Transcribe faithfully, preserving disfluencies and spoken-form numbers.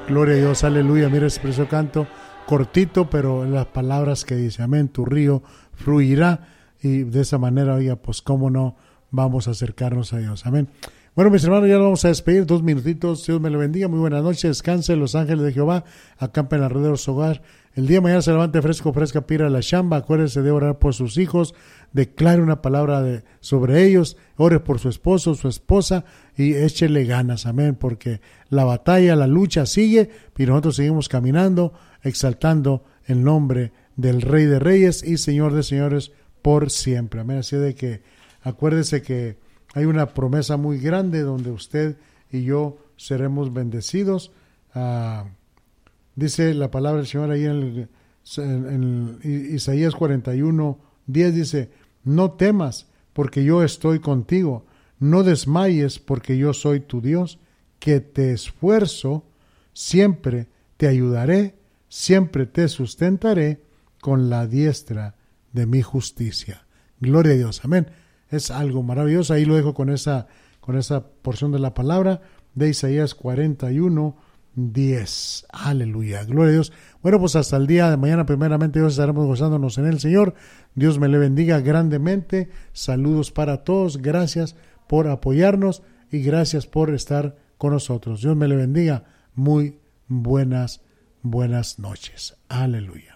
Gloria a Dios, aleluya. Mira ese precioso canto, cortito, pero las palabras que dice, amén, tu río fluirá. Y de esa manera, oiga, pues cómo no vamos a acercarnos a Dios, amén. Bueno, mis hermanos, ya nos vamos a despedir, dos minutitos, Dios me lo bendiga, muy buenas noches, descanse, los ángeles de Jehová, acampen alrededor de su hogar. El día de mañana se levante fresco, fresca, pira la chamba, acuérdese de orar por sus hijos, declare una palabra de, sobre ellos, ore por su esposo, su esposa, y échele ganas, amén, porque la batalla, la lucha sigue, y nosotros seguimos caminando, exaltando el nombre del Rey de Reyes y Señor de Señores por siempre, amén. Así de que acuérdese que hay una promesa muy grande donde usted y yo seremos bendecidos. Uh, dice la palabra del Señor ahí en, el, en, en Isaías cuarenta y uno, diez, dice, no temas porque yo estoy contigo, no desmayes porque yo soy tu Dios, que te esfuerzo, siempre te ayudaré, siempre te sustentaré con la diestra de mi justicia. Gloria a Dios, amén. Es algo maravilloso. Ahí lo dejo con esa, con esa porción de la palabra de Isaías cuarenta y uno, diez. Aleluya. Gloria a Dios. Bueno, pues hasta el día de mañana, primeramente, Dios estaremos gozándonos en el Señor. Dios me le bendiga grandemente. Saludos para todos. Gracias por apoyarnos y gracias por estar con nosotros. Dios me le bendiga. Muy buenas, buenas noches. Aleluya.